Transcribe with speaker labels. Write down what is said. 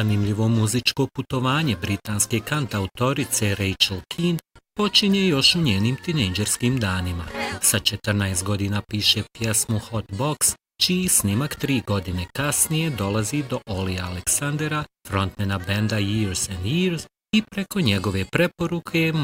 Speaker 1: Zanimljivo muzičko putovanje britanske kantautorice Rachel Keane počinje još u njenim tinejdžerskim danima. Sa 14 godina piše pjesmu Hot Box, čiji snimak 3 godine kasnije dolazi do Olija Aleksandera, frontmana benda Years and Years, i preko njegove preporuke